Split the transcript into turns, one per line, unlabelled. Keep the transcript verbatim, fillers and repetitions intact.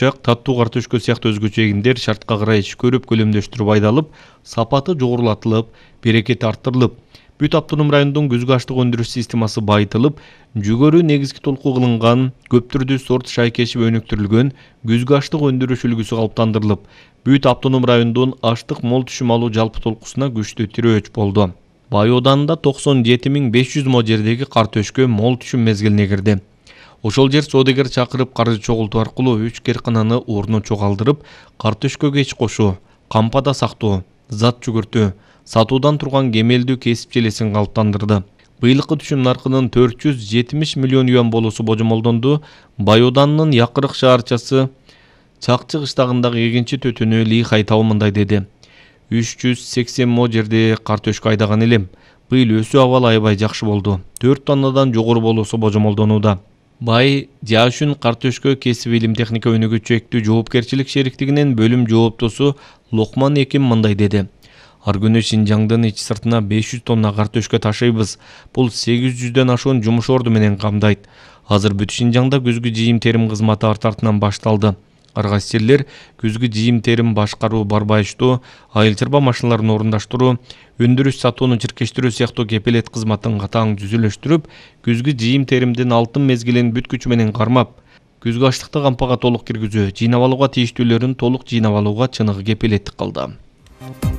бурчак, таттуу картөшкө сыяктуу өзгөчө эгиндер шартка карай көрүп көлөмдөштүрүп айдалып, сапаты жогорулатылып, берекети арттырылып, бүт автоном райондун күзгү аштык өндүрүш системасы байытылып, жүгөрү негизги толуку кылынган, көп түрдүү сорт шай кешип өнүктүрүлгөн күзгү аштык өндүрүш үлгүсү калыптандырылып, бүт автоном райондун аштык мол түшүм алуу жалпы толкусуна күчтүү тирөөч болду. Бай Ауданында токсон жети миң беш жүз мо жердеги картөшкө мол түшүм мезгилине кирди. Ошол жер соодагер чакырып каржы чогултуу аркылуу үч керкананы ордуна чогалтырып, картөшкөгө ич кошуу, кампада сактоо, зат жүгүртүү, сатуудан турган кемелдүү кесип желесин калыптандырды. Быйылкы түшүм наркынын төрт жүз жетимиш миллион юан болуусу божомолдонду. Бай Ауданынын якырык шаарчасы Чакчы кыштагындагы эгинчи төтөнү Лихай Тау мындай деди. үч жүз сексен мо жерде картөшкө айдаган элем. Быйыл өсүү абалы аябай жакшы болду. төрт тоннадан жогору болуусу божомолдонууда. Бай Жашүн картөшкө кесип илим техника өнүгүүчү эктүү жоопкерчилик шериктигинин бөлүм жооптосу Локман Эким мындай деди. Ар күнү Шинжаңдын ич сыртына беш жүз тонна картөшкө ташыйбыз. Бул сегиз жүздөн ашуун жумуш орду менен камдайт. Азыр бүт Шинжаңда күзгү жыйым терим кызматы арт артынан башталды. Ар кайсы жерлер күзгү жыйым терим башкаруу, барбайыштоо, айыл чарба машиналарын орундаштыруу, өндүрүш сатууну чиркештирүү сыяктуу кепилет кызматын катаң түзүлөштүрүп, күзгү жыйым теримдин алтын мезгилин бүт күчү менен кармап, күзгү аштыкты кампага толук киргизүү, жыйнап алууга тийиштүүлөрүн толук жыйнап алууга чыныгы кепилеттик кылды.